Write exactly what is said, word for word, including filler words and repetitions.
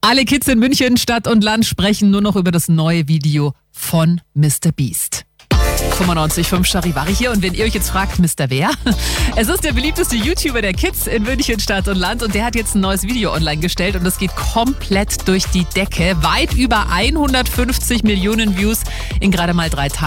Alle Kids in München, Stadt und Land sprechen nur noch über das neue Video von Mister Beast. fünfundneunzig Komma fünf Charivari hier und wenn ihr euch jetzt fragt, Mister Wer? Es ist der beliebteste YouTuber der Kids in München, Stadt und Land und der hat jetzt ein neues Video online gestellt und das geht komplett durch die Decke. Weit über hundertfünfzig Millionen Views in gerade mal drei Tagen.